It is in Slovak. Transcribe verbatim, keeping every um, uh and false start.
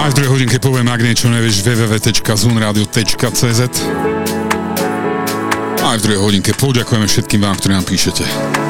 Aj v druhej hodinke poviem, ak niečo nevieš, w w w bodka zunradio bodka c z. Aj v druhej hodinke poďakujeme všetkým vám, ktorí nám píšete.